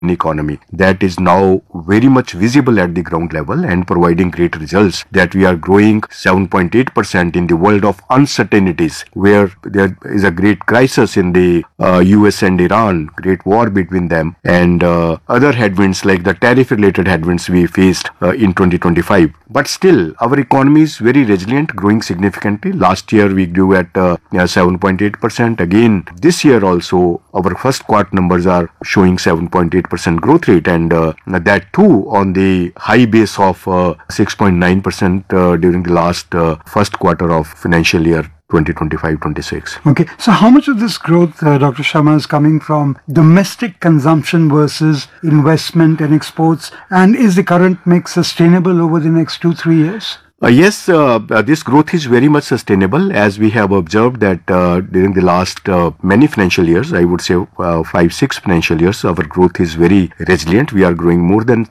economy that is now very much visible at the ground level and providing great results, that we are growing 7.8% in the world of uncertainties, where there is a great crisis in the US and Iran, great war between them, and other headwinds like the tariff related headwinds we faced in 2025. But still, our economy is very resilient, growing significantly. Last year we grew at 7.8%. Again, this year also, our first quarter numbers are showing 7.8% growth rate, and that too on the high base of 6.9% during the last first quarter of financial year 2025-26. Okay, so how much of this growth, Dr. Sharma, is coming from domestic consumption versus investment and exports, and is the current mix sustainable over the next 2-3 years? Yes, this growth is very much sustainable, as we have observed that during the last many financial years, I would say 5-6 financial years, our growth is very resilient. We are growing more than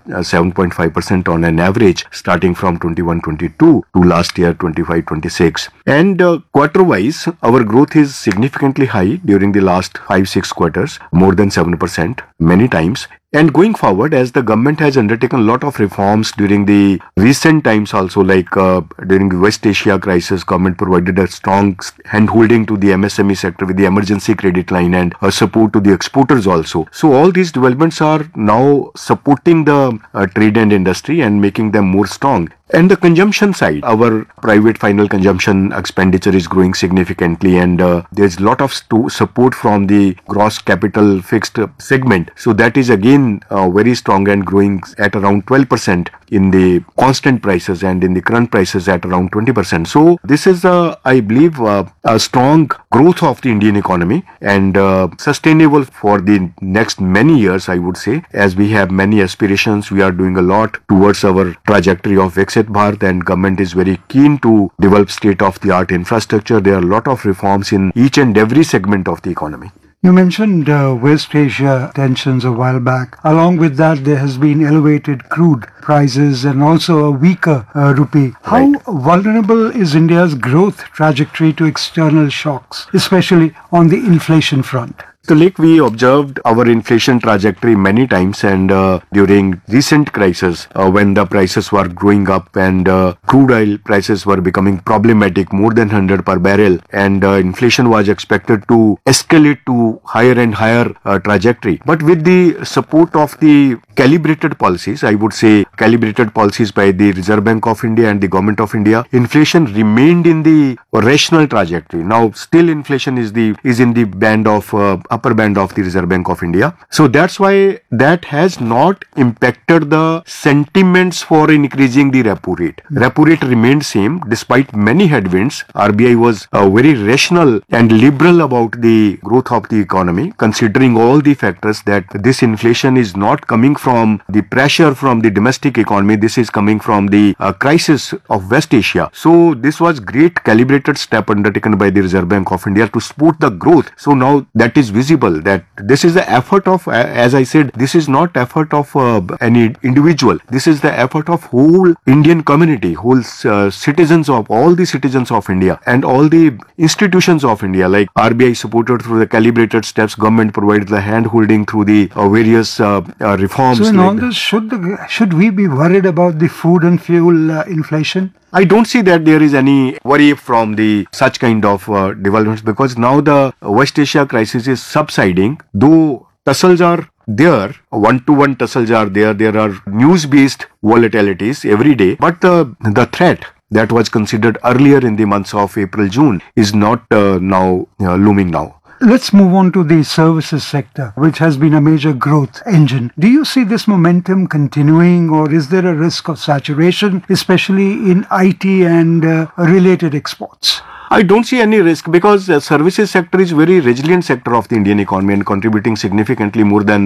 7.5% on an average starting from 21-22 to last year 25-26. And quarter-wise, our growth is significantly high during the last 5-6 quarters, more than 7% many times. And going forward, as the government has undertaken a lot of reforms during the recent times also, like during the West Asia crisis, government provided a strong hand-holding to the MSME sector with the emergency credit line and support to the exporters also. So all these developments are now supporting the trade and industry and making them more strong. And the consumption side, our private final consumption expenditure is growing significantly, and there's a lot of support from the gross capital fixed segment. So that is again very strong and growing at around 12% in the constant prices, and in the current prices at around 20%. So this is, I believe, a strong growth of the Indian economy, and sustainable for the next many years, I would say, as we have many aspirations. We are doing a lot towards our trajectory of Viksit Bharat, and government is very keen to develop state-of-the-art infrastructure. There are a lot of reforms in each and every segment of the economy. You mentioned West Asia tensions a while back. Along with that, there has been elevated crude prices and also a weaker rupee. How vulnerable is India's growth trajectory to external shocks, especially on the inflation front? So, like we observed our inflation trajectory many times, and during recent crisis, when the prices were growing up and crude oil prices were becoming problematic, more than 100 per barrel, and inflation was expected to escalate to higher and higher trajectory. But with the support of the calibrated policies, I would say calibrated policies by the Reserve Bank of India and the Government of India, inflation remained in the rational trajectory. Now, still inflation is in the band of upper band of the Reserve Bank of India. So that's why that has not impacted the sentiments for increasing the repo rate. Repo rate remained same despite many headwinds. RBI was very rational and liberal about the growth of the economy, considering all the factors, that this inflation is not coming from the pressure from the domestic economy. This is coming from the crisis of West Asia. So this was great calibrated step undertaken by the Reserve Bank of India to support the growth. So now that is visible, that this is the effort of, as I said, this is not effort of any individual. This is the effort of whole Indian community, whole citizens of all the citizens of India and all the institutions of India, like RBI supported through the calibrated steps, government provided the hand holding through the various reforms. So in all this, should we be worried about the food and fuel inflation? I don't see that there is any worry from the such kind of developments, because now the West Asia crisis is subsiding. Though tussles are there, one-to-one tussles are there. There are news-based volatilities every day, but the threat that was considered earlier in the months of April, June is not now looming now. Let's move on to the services sector, which has been a major growth engine. Do you see this momentum continuing, or is there a risk of saturation, especially in IT and related exports? I don't see any risk, because the services sector is very resilient sector of the Indian economy and contributing significantly more than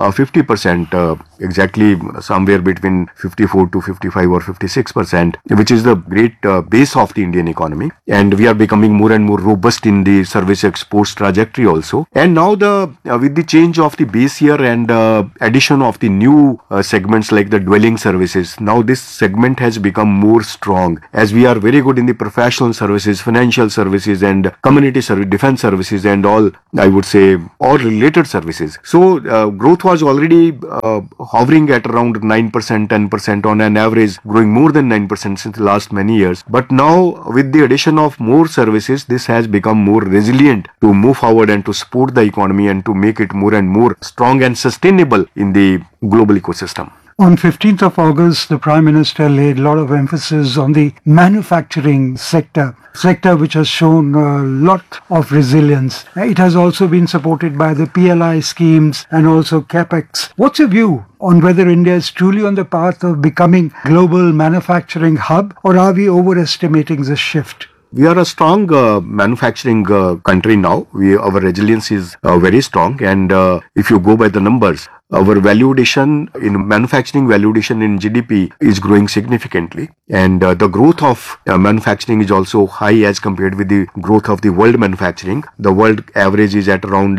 50%, exactly somewhere between 54 to 55 or 56%, which is the great base of the Indian economy. And we are becoming more and more robust in the service exports trajectory also. And now with the change of the base year and addition of the new segments like the dwelling services, now this segment has become more strong, as we are very good in the professional services, financial essential services and community service, defense services and all, I would say, all related services. So growth was already hovering at around 9%, 10% on an average, growing more than 9% since the last many years. But now with the addition of more services, this has become more resilient to move forward and to support the economy and to make it more and more strong and sustainable in the global ecosystem. On 15th of August, the Prime Minister laid a lot of emphasis on the manufacturing sector which has shown a lot of resilience. It has also been supported by the PLI schemes and also CapEx. What's your view on whether India is truly on the path of becoming global manufacturing hub, or are we overestimating this shift? We are a strong manufacturing country now. Our resilience is very strong, and if you go by the numbers, our value addition in manufacturing value addition in GDP is growing significantly, and the growth of manufacturing is also high as compared with the growth of the world manufacturing. The world average is at around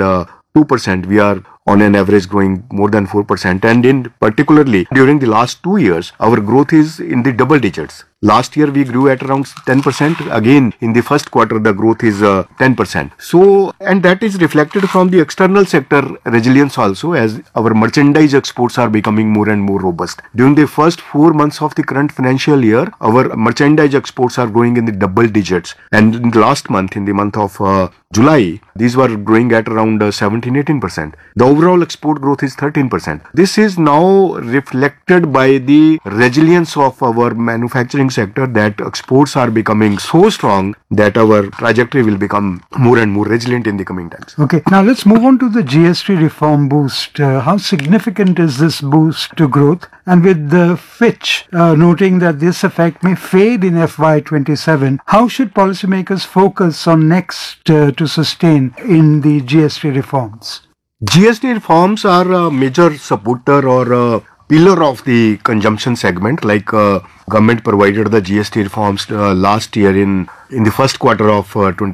2%. We are on an average growing more than 4%, and in particularly during the last 2 years, our growth is in the double digits. Last year we grew at around 10%. Again, in the first quarter, the growth is 10%. So, and that is reflected from the external sector resilience also, as our merchandise exports are becoming more and more robust. During the first 4 months of the current financial year, our merchandise exports are growing in the double digits. And in the last month, in the month of July, these were growing at around 17-18%. The overall export growth is 13%. This is now reflected by the resilience of our manufacturing sector, that exports are becoming so strong that our trajectory will become more and more resilient in the coming times. Okay, now let's move on to the GST reform boost. How significant is this boost to growth? And with the Fitch noting that this effect may fade in FY27, how should policymakers focus on next to sustain in the GST reforms? GST reforms are a major supporter or a pillar of the consumption segment. Like government provided the GST reforms last year in the first quarter of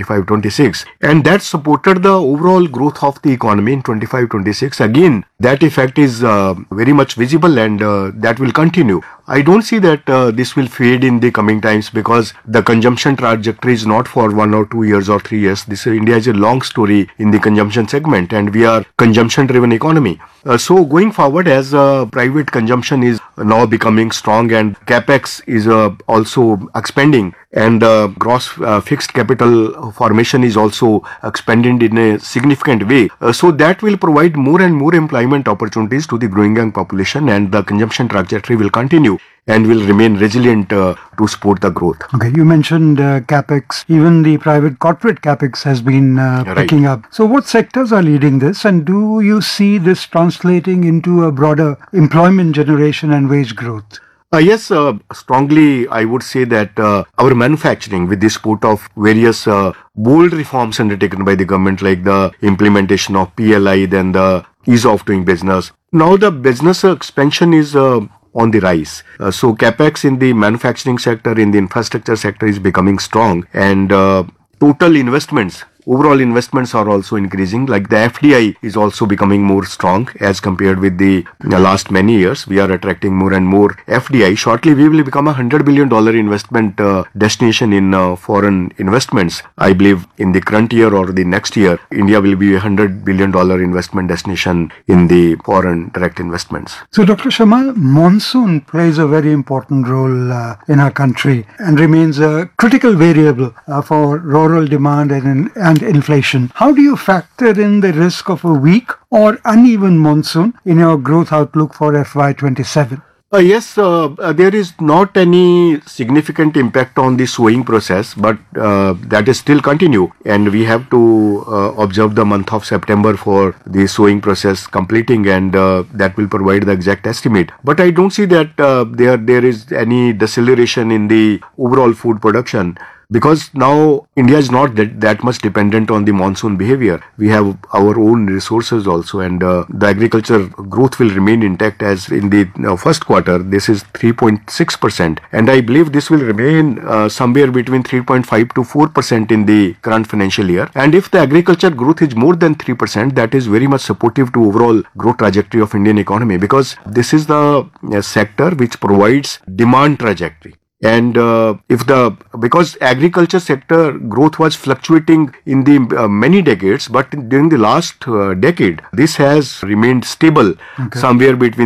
25-26, and that supported the overall growth of the economy in 25-26. Again, that effect is very much visible, and that will continue. I don't see that this will fade in the coming times, because the consumption trajectory is not for 1 or 2 years or 3 years. India is a long story in the consumption segment, and we are consumption-driven economy. So going forward, as private consumption is now becoming strong and capex is also expanding, and gross fixed capital formation is also expanded in a significant way. So that will provide more and more employment opportunities to the growing young population, and the consumption trajectory will continue and will remain resilient to support the growth. Okay, you mentioned capex. Even the private corporate capex has been picking up. So what sectors are leading this, and do you see this translating into a broader employment generation and wage growth? Yes, strongly I would say that our manufacturing, with the support of various bold reforms undertaken by the government, like the implementation of PLI, then the ease of doing business. Now the business expansion is on the rise. So capex in the manufacturing sector, in the infrastructure sector is becoming strong, and total investments, overall investments are also increasing. Like the FDI is also becoming more strong as compared with the last many years. We are attracting more and more FDI. Shortly, we will become $100 billion investment destination in foreign investments. I believe in the current year or the next year, India will be $100 billion investment destination in the foreign direct investments. So, Dr. Sharma, monsoon plays a very important role in our country and remains a critical variable for rural demand and inflation. How do you factor in the risk of a weak or uneven monsoon in your growth outlook for FY27? Yes, there is not any significant impact on the sowing process, but that is still continue, and we have to observe the month of September for the sowing process completing, and that will provide the exact estimate. But I don't see that there is any deceleration in the overall food production, because now India is not that much dependent on the monsoon behavior. We have our own resources also, and the agriculture growth will remain intact. As in the first quarter, this is 3.6%, and I believe this will remain somewhere between 3.5 to 4% in the current financial year. And if the agriculture growth is more than 3%, that is very much supportive to overall growth trajectory of Indian economy, because this is the sector which provides demand trajectory. And because agriculture sector growth was fluctuating in the many decades, but during the last decade, this has remained stable, somewhere between